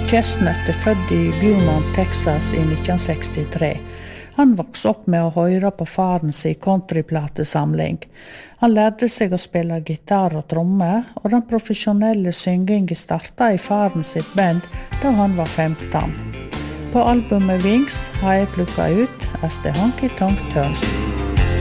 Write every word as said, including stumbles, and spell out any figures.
Chestnut er født i Beaumont, Texas i nitten sekstitre. Han vokste opp med å høre på faren sin countryplatesamling. Han lærte seg å spille gitar og tromme, og den profesjonelle syngingen startet i faren sitt band da han var femten. På albumet Wings har jeg plukket ut As the Honky Tonk Turns.